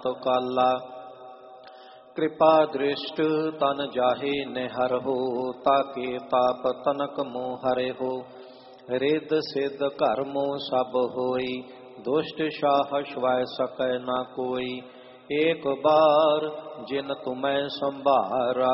ਕਾਲਾ। ਕਿਰਪਾ ਦ੍ਰਿਸ਼ਟ ਤਨ ਜਾਹੇ ਨਿਹਰ ਹੋ, ਤਾਕੇ ਤਾਪ ਤਨਕ ਮੋਹ ਹਰੇ ਹੋ। ਰਿੱਧ ਸਿੱਧ ਘਰ ਮੋਹ ਸਭ ਹੋਈ, ਦੁਸ਼ਟ ਸ਼ਾਹ ਸ਼ਵੈ ਸਕੈ ਨਾ ਕੋਈ। ਏਕ ਬਾਰ ਜਿਨ ਤੁਮੈ ਸੰਭਾਰਾ,